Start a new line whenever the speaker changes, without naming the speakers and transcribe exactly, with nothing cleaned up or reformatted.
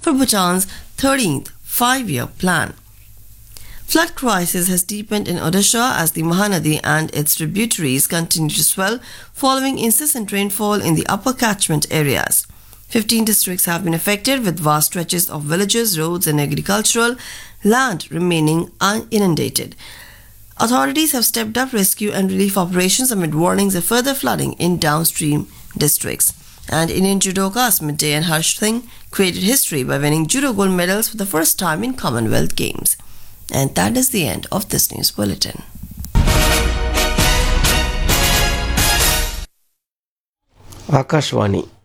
for Bhutan's thirteenth five-year plan. Flood crisis has deepened in Odisha as the Mahanadi and its tributaries continue to swell following incessant rainfall in the upper catchment areas. fifteen districts have been affected, with vast stretches of villages, roads, and agricultural land remaining uninundated. Authorities have stepped up rescue and relief operations amid warnings of further flooding in downstream districts. And Indian judoka Smit Dey and Harsh Singh created history by winning judo gold medals for the first time in Commonwealth Games. And that is the end of this news bulletin.
Akashvani